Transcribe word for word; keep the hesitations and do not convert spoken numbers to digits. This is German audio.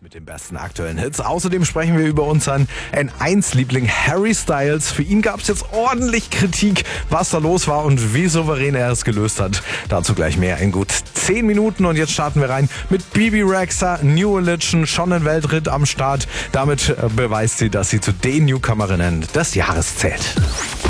mit den besten aktuellen Hits. Außerdem sprechen wir über unseren N eins Liebling Harry Styles. Für ihn gab es jetzt ordentlich Kritik, was da los war und wie souverän er es gelöst hat. Dazu gleich mehr in gut zehn Minuten. Und jetzt starten wir rein mit Bebe Rexha, New Religion, schon ein Weltritt am Start. Damit beweist sie, dass sie zu den Newcomerinnen des Jahres zählt.